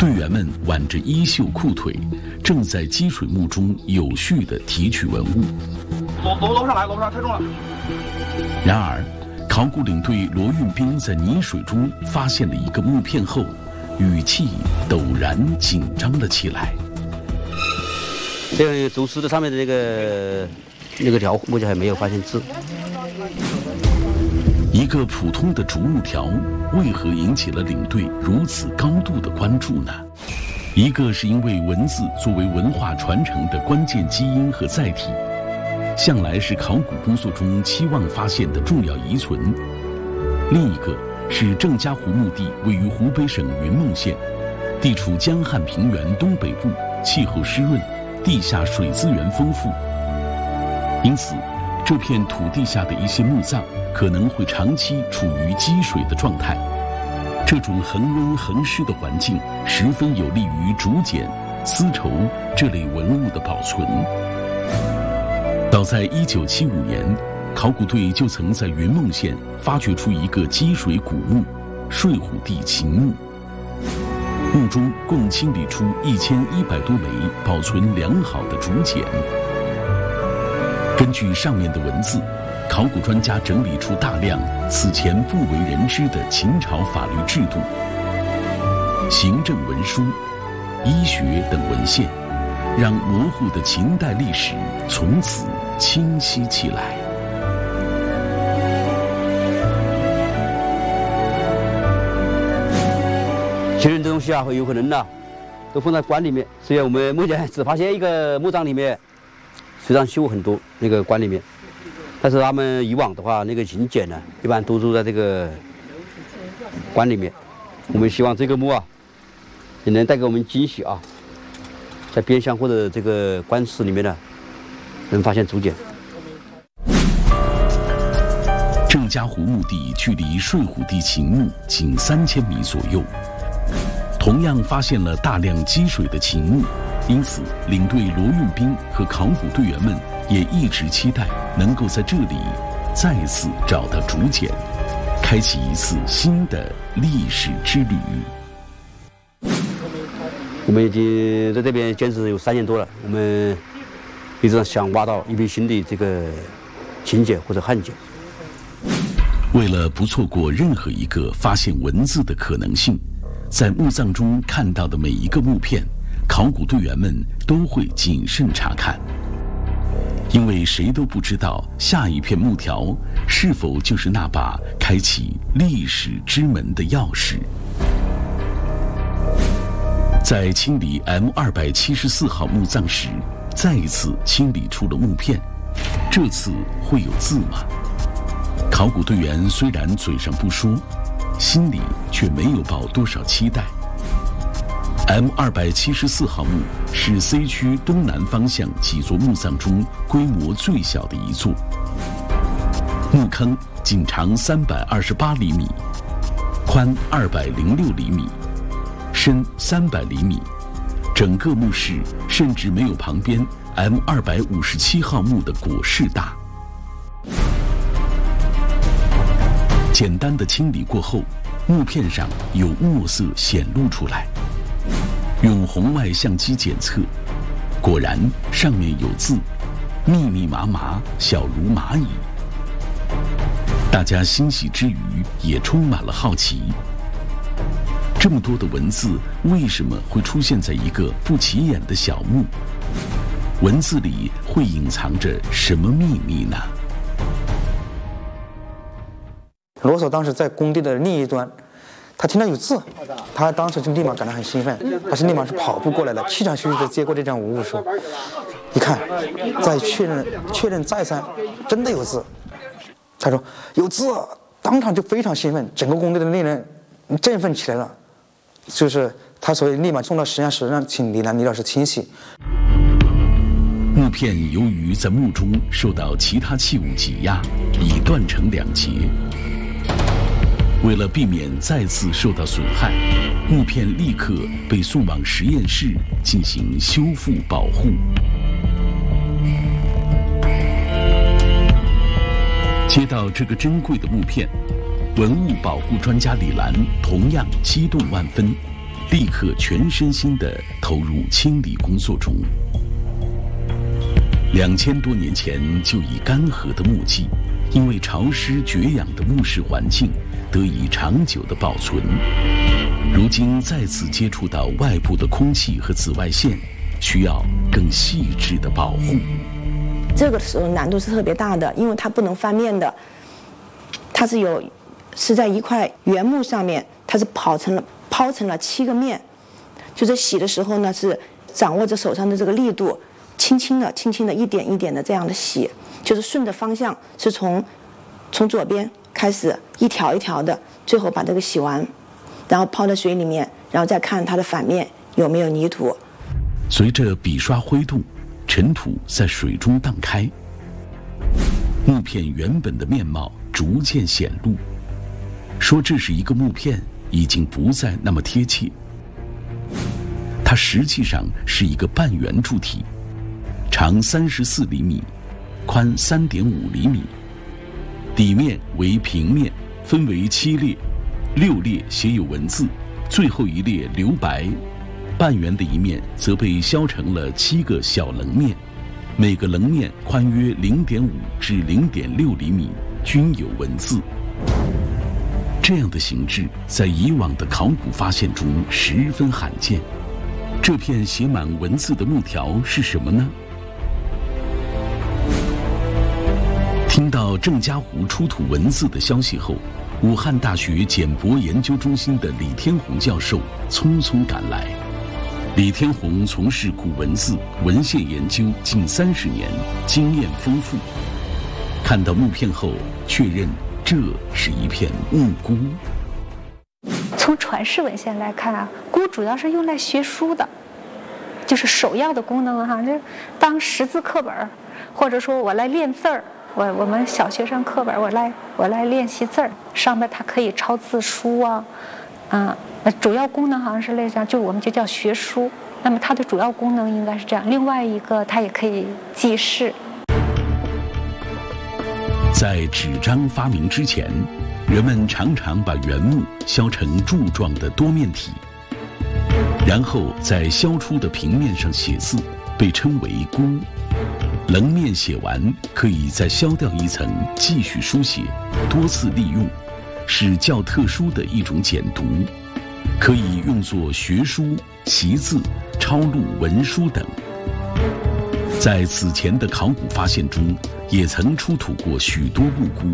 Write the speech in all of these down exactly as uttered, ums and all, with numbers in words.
队员们挽着衣袖裤腿，正在积水墓中有序地提取文物。 楼楼楼上来，楼上太重了。 然而，考古领队罗运兵在泥水中发现了一个木片后，语气陡然紧张了起来。 这个竹石的上面的那个那个条，目前还没有发现字。 一个普通的竹木条，为何引起了领队如此高度的关注呢？一个是因为文字作为文化传承的关键基因和载体，向来是考古工作中期望发现的重要遗存；另一个是郑家湖墓地位于湖北省云梦县，地处江汉平原东北部，气候湿润，地下水资源丰富，因此这片土地下的一些墓葬可能会长期处于积水的状态。这种恒温恒湿的环境十分有利于竹简、丝绸这类文物的保存。早在一九七五年，考古队就曾在云梦县发掘出一个积水古墓——睡虎地秦墓。墓中共清理出一千一百多枚保存良好的竹简。根据上面的文字，考古专家整理出大量此前不为人知的秦朝法律制度、行政文书、医学等文献，让模糊的秦代历史从此清晰起来。 其实这东西啊，有可能呢、啊，都放在棺里面。虽然我们目前只发现一个墓葬里面水上锈很多，那个棺里面。但是他们以往的话，那个秦简呢，一般都住在这个棺里面。我们希望这个墓啊，也能带给我们惊喜啊，在边箱或者这个棺室里面呢，能发现竹简。 郑家湖墓地距离睡虎地秦墓仅三千米左右，同样发现了大量积水的秦墓，因此领队罗运兵和考古队员们也一直期待能够在这里再次找到竹简，开启一次新的历史之旅。 我们已经在这边坚持有三年多了，我们一直想挖到一批新的这个秦简或者汉简。 为了不错过任何一个发现文字的可能性，在墓葬中看到的每一个木片，考古队员们都会谨慎查看。因为谁都不知道下一片木条是否就是那把开启历史之门的钥匙。在清理 M 二百七十四号墓葬时，再一次清理出了木片，这次会有字吗？考古队员虽然嘴上不说，心里却没有抱多少期待。M 二百七十四号墓是 C 区东南方向几座墓葬中规模最小的一座，墓坑仅长三百二十八厘米，宽二百零六厘米，深三百厘米，整个墓室甚至没有旁边 M 二百五十七号墓的椁室大。简单的清理过后，木片上有墨色显露出来。用红外相机检测，果然上面有字，密密麻麻，小如蚂蚁。大家欣喜之余，也充满了好奇。这么多的文字，为什么会出现在一个不起眼的小墓？文字里会隐藏着什么秘密呢？ 罗索当时在工地的另一端，他听到有字，他当时就立马感到很兴奋，他是立马是跑步过来的，气喘吁吁的接过这张文物书，一看，再确认确认再三，真的有字。他说有字，当场就非常兴奋，整个工地的令人振奋起来了。就是他所以立马送到实验室，让请李兰李老师清洗。 木片由于在墓中受到其他器物挤压，已断成两截。为了避免再次受到损害，木片立刻被送往实验室进行修复保护。接到这个珍贵的木片，文物保护专家李兰同样激动万分， 立刻全身心地投入清理工作中。两千多年前就已干涸的墓迹，因为潮湿绝氧的墓室环境得以长久的保存。如今再次接触到外部的空气和紫外线，需要更细致的保护。 这个时候难度是特别大的，因为它不能翻面的，它是有是在一块原木上面，它是刨成了抛成了七个面，就是洗的时候呢是掌握着手上的这个力度，轻轻的、轻轻的一点一点的这样的洗，就是顺着方向，是从从左边开始一条一条的，最后把这个洗完，然后泡在水里面，然后再看它的反面有没有泥土。 随着笔刷挥动，尘土在水中荡开，木片原本的面貌逐渐显露。说这是一个木片，已经不再那么贴切。它实际上是一个半圆柱体，长三十四厘米，宽三点五厘米，底面为平面，分为七列，六列写有文字，最后一列留白。半圆的一面则被削成了七个小棱面，每个棱面宽约零点五至零点六厘米，均有文字。这样的形制在以往的考古发现中十分罕见。这片写满文字的木条是什么呢？听到郑家湖出土文字的消息后，武汉大学简博研究中心的李天宏教授匆匆赶来。李天宏从事古文字文献研究近三十年，经验丰富。看到木片后，确认这是一片木箍。 从传世文献来看啊，箍主要是用来学书的，就是首要的功能哈，这当识字课本，或者说我来练字儿，我我们小学生课本，我来我来练习字儿，上面它可以抄字书啊，啊。主要功能好像是类似，就我们就叫学书。那么它的主要功能应该是这样。另外一个，它也可以记事。 在纸张发明之前，人们常常把原木削成柱状的多面体，然后在削出的平面上写字，被称为箍。棱面写完，可以再削掉一层，继续书写，多次利用，是较特殊的一种简读。可以用作学书、习字、抄录文书等。在此前的考古发现中，也曾出土过许多木箍。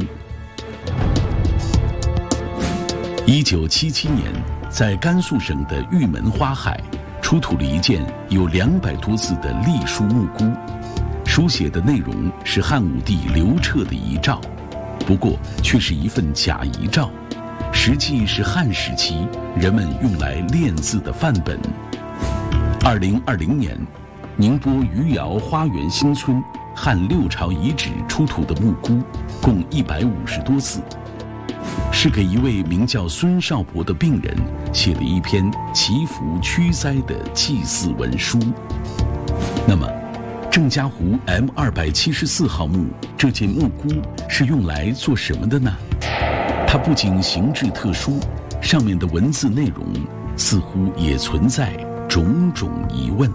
一九七七年，在甘肃省的玉门花海，出土了一件有两百多字的隶书木箍，书写的内容是汉武帝刘彻的遗诏，不过却是一份假遗诏。实际是汉时期人们用来练字的范本。二零二零年，宁波余姚花园新村汉六朝遗址出土的木箍共一百五十多字，是给一位名叫孙少伯的病人写的一篇祈福驱灾的祭祀文书。那么，郑家湖 M 二百七十四号墓这件木箍是用来做什么的呢？它不仅形制特殊，上面的文字内容似乎也存在种种疑问。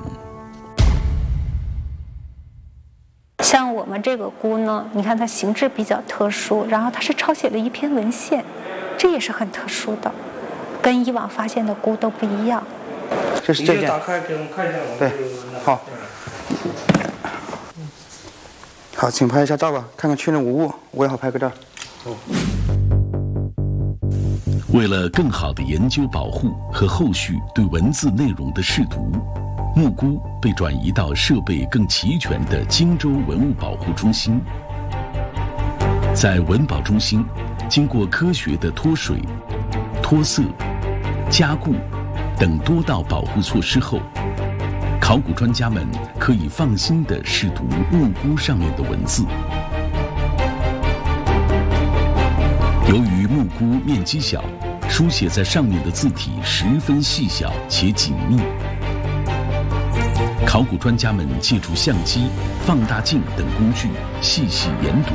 像我们这个箍呢，你看它形制比较特殊，然后它是抄写了一篇文献，这也是很特殊的，跟以往发现的箍都不一样。 这是这件， 打开给我们看一下。 对，好，好，请拍一下照吧，看看确认无误，我也好拍个照。哦。 为了更好地研究保护和后续对文字内容的试读，木箍被转移到设备更齐全的荆州文物保护中心。在文保中心，经过科学的脱水、脱色、加固等多道保护措施后，考古专家们可以放心地试读木箍上面的文字。由于木箍面积小，书写在上面的字体十分细小且紧密。考古专家们借助相机、放大镜等工具细细研读。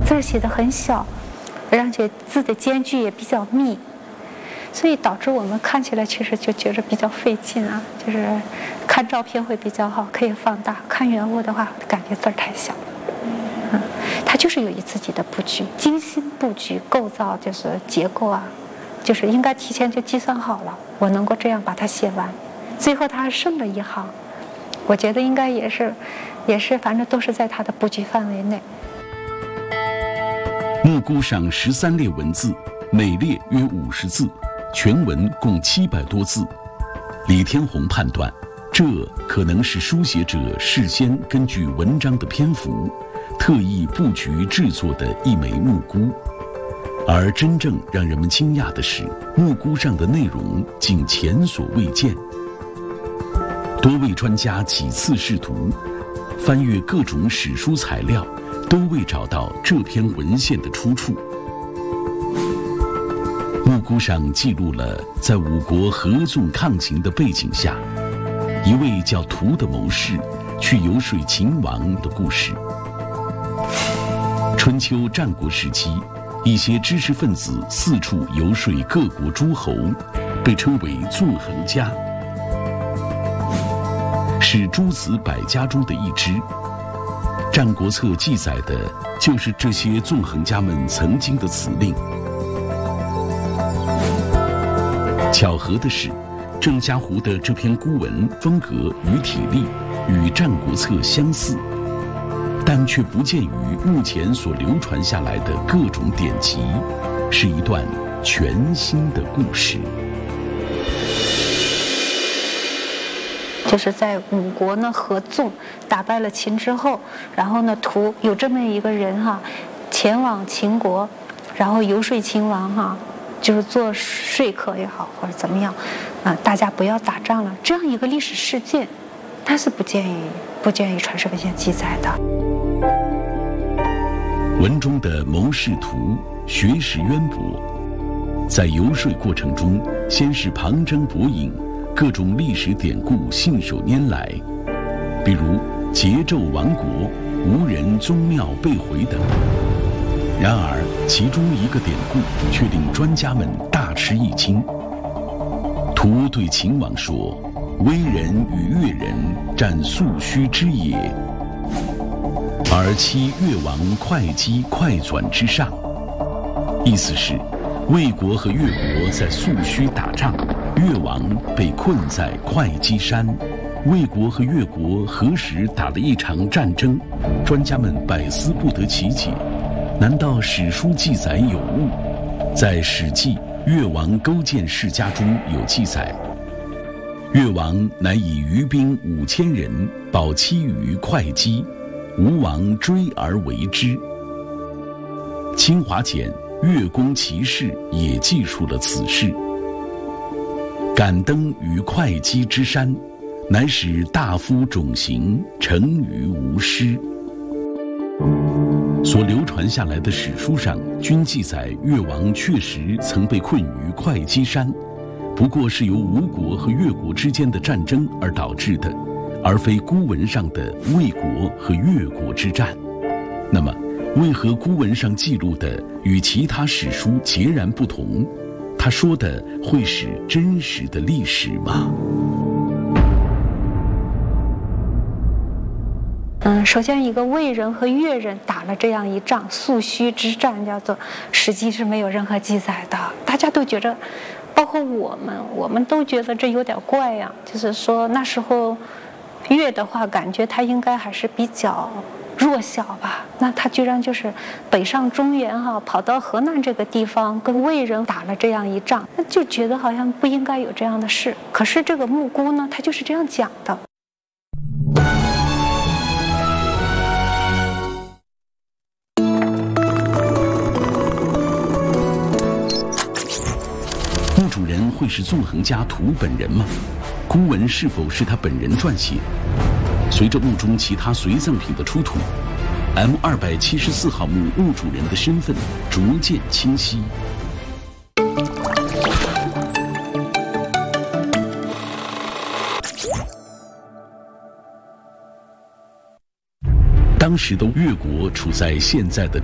字写得很小，而且字的间距也比较密，所以导致我们看起来其实就觉得比较费劲啊。就是看照片会比较好，可以放大；看原物的话，感觉字儿太小。嗯，它就是有自己的布局，精心布局构造，就是结构啊，就是应该提前就计算好了，我能够这样把它写完。最后它还剩了一行，我觉得应该也是，也是反正都是在它的布局范围内。 木箍上十三列文字，每列约五十字，全文共七百多字。李天鸿判断，这可能是书写者事先根据文章的篇幅，特意布局制作的一枚木箍。而真正让人们惊讶的是，木箍上的内容竟前所未见。多位专家几次试图翻阅各种史书材料，都未找到这篇文献的出处。木箍上记录了在五国合纵抗秦的背景下，一位叫屠的谋士去游说秦王的故事。春秋战国时期，一些知识分子四处游说各国诸侯，被称为纵横家，是诸子百家中的一支。《战国策》记载的就是这些纵横家们曾经的辞令。巧合的是，郑家湖的这篇孤文风格与体例与《战国策》相似，但却不见于目前所流传下来的各种典籍，是一段全新的故事。 就是在五国呢合纵打败了秦之后，然后呢屠有这么一个人哈，前往秦国，然后游说秦王哈，就是做说客也好或者怎么样，啊、呃，大家不要打仗了，这样一个历史事件，它是不建议不建议传世文献记载的。 文中的谋士屠学识渊博，在游说过程中，先是旁征博引，各种历史典故信手拈来，比如桀纣亡国、无人宗庙被毁等。然而其中一个典故却令专家们大吃一惊。屠对秦王说：“威人与越人战素须之野，而期越王会稽快转之上。”意思是，魏国和越国在素须打仗，越王被困在会稽山。魏国和越国何时打了一场战争？专家们百思不得其解。难道史书记载有误？在《史记·越王勾践世家》中有记载，越王乃以余兵五千人保期于会稽，吴王追而为之。清华简《越公奇事》也记述了此事。敢登于会稽之山，乃使大夫种行，成于吴师。所流传下来的史书上均记载越王确实曾被困于会稽山，不过是由吴国和越国之间的战争而导致的，而非孤文上的魏国和越国之战。那么为何孤文上记录的与其他史书截然不同？他说的会是真实的历史吗？ 嗯，首先一个魏人和越人打了这样一仗，素须之战，叫做实际是没有任何记载的。大家都觉得，包括我们，我们都觉得这有点怪呀。就是说那时候越的话，感觉他应该还是比较弱小吧，那他居然就是北上中原哈，跑到河南这个地方跟魏人打了这样一仗，那就觉得好像不应该有这样的事。可是这个木姑呢，他就是这样讲的。 墓主人会是纵横家屠本人吗？孤文是否是他本人撰写？随着墓中其他随葬品的出土， M 二百七十四号墓墓主人的身份逐渐清晰。当时的越国处在现在的